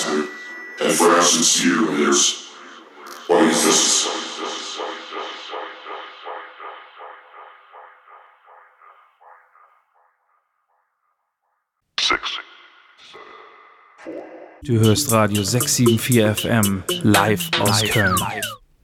sensitive and perhaps sincere in theirs. What is this? Du hörst Radio 674 FM live aus Köln.